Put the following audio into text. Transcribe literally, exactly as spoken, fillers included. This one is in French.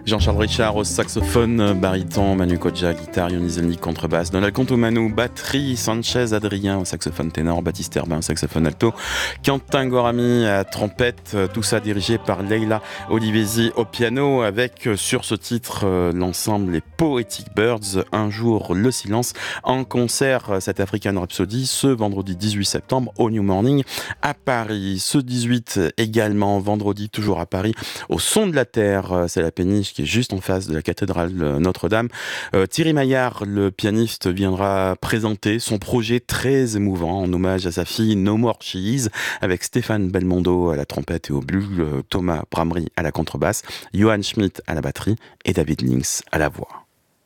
Jean-Charles Richard au saxophone, baryton, Manu Kodja, guitare, Yonizelnik, contrebasse, Donald Contomanu, batterie, Sanchez Adrien au saxophone ténor, Baptiste Herbin au saxophone alto, Quentin Gorami à trompette, tout ça dirigé par Leila Olivesi au piano, avec sur ce titre l'ensemble les Poetic Birds, Un jour le silence, en concert cette African Rhapsody ce vendredi dix-huit septembre au New Morning à Paris. Ce dix-huit également, vendredi toujours à Paris, au Son de la Terre, c'est la péniche qui est juste en face de la cathédrale Notre-Dame. Euh, Thierry Maillard, le pianiste, viendra présenter son projet très émouvant en hommage à sa fille No More Cheese, avec Stéphane Belmondo à la trompette et au bugle, Thomas Bramery à la contrebasse, Johan Schmidt à la batterie et David Links à la voix.